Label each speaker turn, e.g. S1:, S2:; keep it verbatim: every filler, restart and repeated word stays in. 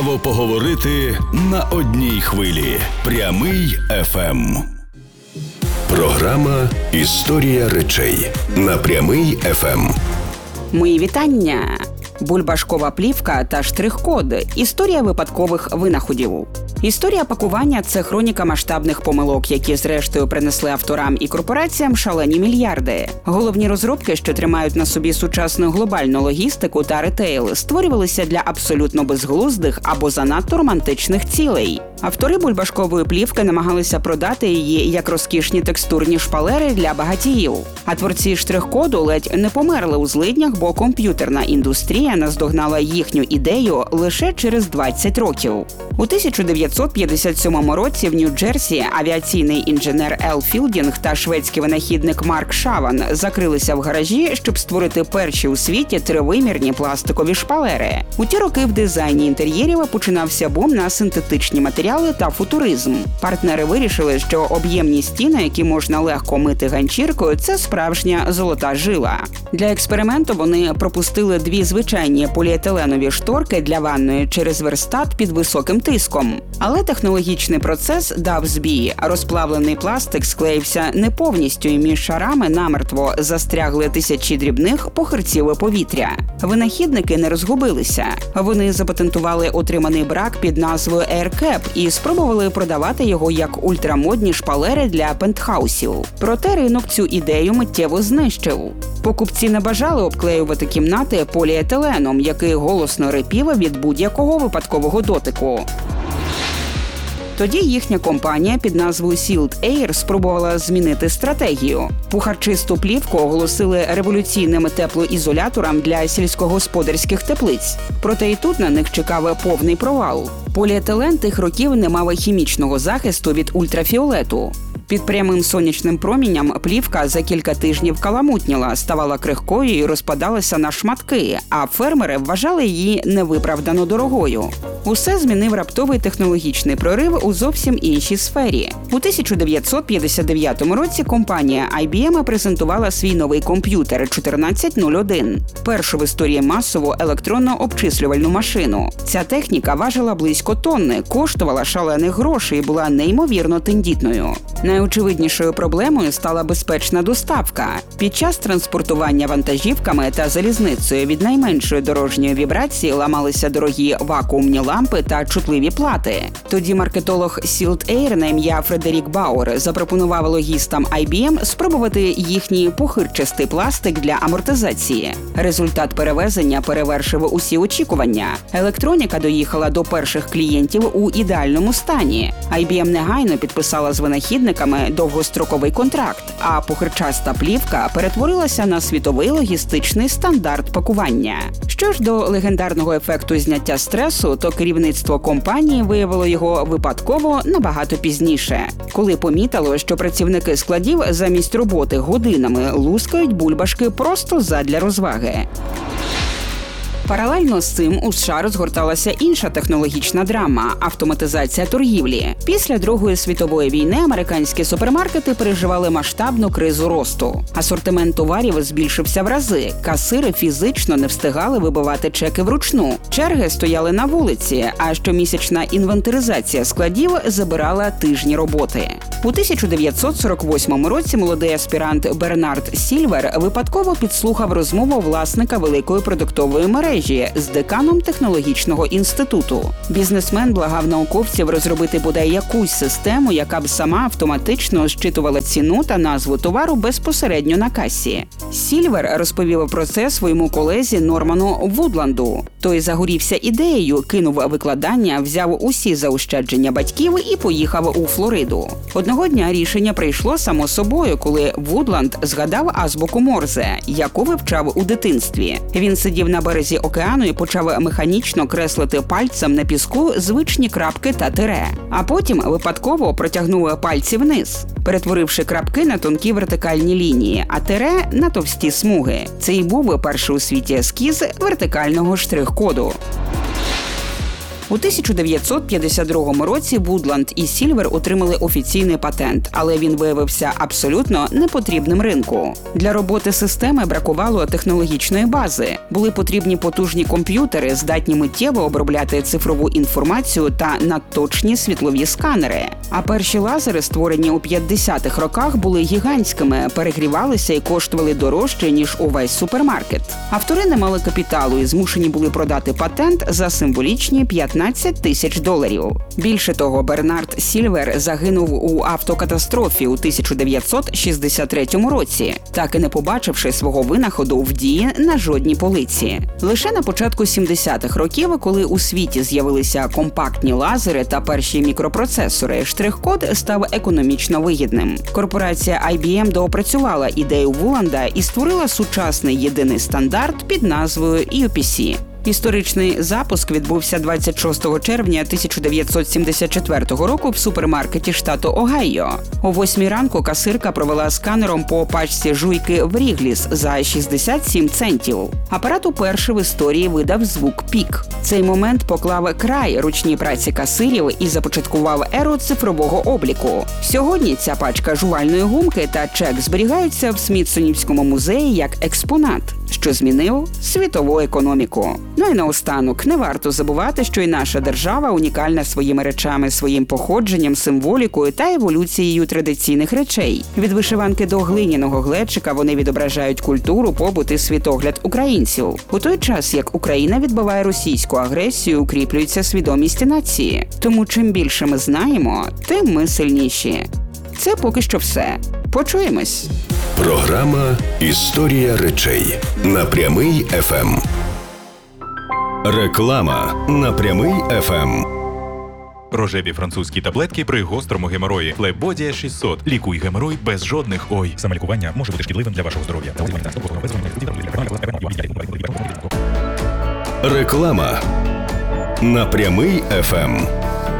S1: Поговорити на одній хвилі. Прямий еф ем. Програма «Історія речей» на Прямий еф ем.
S2: Мої вітання! Бульбашкова плівка та штрих-код – історія випадкових винаходів. Історія пакування – це хроніка масштабних помилок, які зрештою принесли авторам і корпораціям шалені мільярди. Головні розробки, що тримають на собі сучасну глобальну логістику та ретейл, створювалися для абсолютно безглуздих або занадто романтичних цілей. Автори бульбашкової плівки намагалися продати її як розкішні текстурні шпалери для багатіїв. А творці штрих-коду ледь не померли у злиднях, бо комп'ютерна індустрія наздогнала їхню ідею лише через двадцять років. У тисяча дев'ятсот п'ятдесят сьомому році в Нью-Джерсі авіаційний інженер Ел Філдінг та шведський винахідник Марк Шаван закрилися в гаражі, щоб створити перші у світі тривимірні пластикові шпалери. У ті роки в дизайні інтер'єрів починався бум на синтетичні матеріали та футуризм. Партнери вирішили, що об'ємні стіни, які можна легко мити ганчіркою, це справжня золота жила. Для експерименту вони пропустили дві звичайні поліетиленові шторки для ванної через верстат під високим тиском. Але технологічний процес дав збій. Розплавлений пластик склеївся не повністю, і між шарами намертво застрягли тисячі дрібних похирців повітря. Винахідники не розгубилися. Вони запатентували отриманий брак під назвою AirCap і спробували продавати його як ультрамодні шпалери для пентхаусів. Проте ринок цю ідею миттєво знищив. Покупці не бажали обклеювати кімнати поліетиленом, який голосно рипів від будь-якого випадкового дотику. Тоді їхня компанія під назвою Sealed Air спробувала змінити стратегію. Пухарчисту плівку оголосили революційним теплоізолятором для сільськогосподарських теплиць. Проте і тут на них чекав повний провал. Поліетилен тих років не мав хімічного захисту від ультрафіолету. Під прямим сонячним промінням плівка за кілька тижнів каламутніла, ставала крихкою і розпадалася на шматки, а фермери вважали її невиправдано дорогою. Усе змінив раптовий технологічний прорив у зовсім іншій сфері. У тисяча дев'ятсот п'ятдесят дев'ятому році компанія ай бі ем презентувала свій новий комп'ютер чотирнадцять нуль один – першу в історії масову електронну обчислювальну машину. Ця техніка важила близько тонни, коштувала шалених грошей і була неймовірно тендітною. Найочевиднішою проблемою стала безпечна доставка. Під час транспортування вантажівками та залізницею від найменшої дорожньої вібрації ламалися дорогі вакуумні лампи та чутливі плати. Тоді маркетолог Sealed Air на ім'я Фредерік Бауер запропонував логістам ай бі ем спробувати їхній пухирчастий пластик для амортизації. Результат перевезення перевершив усі очікування. Електроніка доїхала до перших клієнтів у ідеальному стані. ай бі ем негайно підписала з винахідниками довгостроковий контракт, а пухирчаста плівка перетворилася на світовий логістичний стандарт пакування. Що ж до легендарного ефекту зняття стресу, то керівництво компанії виявило його випадково набагато пізніше, коли помітило, що працівники складів замість роботи годинами лускають бульбашки просто задля розваги. Паралельно з цим у США розгорталася інша технологічна драма – автоматизація торгівлі. Після Другої світової війни американські супермаркети переживали масштабну кризу росту. Асортимент товарів збільшився в рази, касири фізично не встигали вибивати чеки вручну. Черги стояли на вулиці, а щомісячна інвентаризація складів забирала тижні роботи. У тисяча дев'ятсот сорок восьмому році молодий аспірант Бернард Сільвер випадково підслухав розмову власника великої продуктової мережі з деканом технологічного інституту. Бізнесмен благав науковців розробити бодай якусь систему, яка б сама автоматично зчитувала ціну та назву товару безпосередньо на касі. Сільвер розповів про це своєму колезі Норману Вудланду. Той загорівся ідеєю, кинув викладання, взяв усі заощадження батьків і поїхав у Флориду. Одного дня рішення прийшло само собою, коли Вудланд згадав азбуку Морзе, яку вивчав у дитинстві. Він сидів на березі океану і почав механічно креслити пальцем на піску звичні крапки та тире. А потім випадково протягнув пальці вниз, перетворивши крапки на тонкі вертикальні лінії, а тире – на товсті смуги. Це і був перший у світі ескіз вертикального штрих-коду. У тисяча дев'ятсот п'ятдесят другому році Woodland і Silver отримали офіційний патент, але він виявився абсолютно непотрібним ринку. Для роботи системи бракувало технологічної бази. Були потрібні потужні комп'ютери, здатні миттєво обробляти цифрову інформацію та надточні світлові сканери. А перші лазери, створені у п'ятдесятих роках, були гігантськими, перегрівалися і коштували дорожче, ніж увесь супермаркет. Автори не мали капіталу і змушені були продати патент за символічні п'ятнадцять тисяч доларів. Більше того, Бернард Сільвер загинув у автокатастрофі у тисяча дев'ятсот шістдесят третьому році, так і не побачивши свого винаходу в дії на жодній полиці. Лише на початку сімдесятих років, коли у світі з'явилися компактні лазери та перші мікропроцесори, штрих-код став економічно вигідним. Корпорація ай бі ем доопрацювала ідею Вуланда і створила сучасний єдиний стандарт під назвою ю пі сі. Історичний запуск відбувся двадцять шостого червня тисяча дев'ятсот сімдесят четвертого року в супермаркеті штату Огайо. О восьмій ранку касирка провела сканером по пачці жуйки Врігліс за шістдесят сім центів. Апарат уперше в історії видав звук «пік». Цей момент поклав край ручній праці касирів і започаткував еру цифрового обліку. Сьогодні ця пачка жувальної гумки та чек зберігаються в Смітсонівському музеї як експонат, що змінив світову економіку. Ну і наостанок, не варто забувати, що і наша держава унікальна своїми речами, своїм походженням, символікою та еволюцією традиційних речей. Від вишиванки до глиняного глечика вони відображають культуру, побут і світогляд українців. У той час, як Україна відбиває російську агресію, укріплюється свідомість нації. Тому чим більше ми знаємо, тим ми сильніші. Це поки що все. Почуємось.
S1: Програма «Історія речей» на Прямий еф ем. Реклама на Прямий еф ем.
S3: Рожеві французькі таблетки при гострому геморої. Флебодія шістсот. Лікуй геморой без жодних ой. Самолікування може бути шкідливим для вашого здоров'я.
S1: Реклама на Прямий еф ем.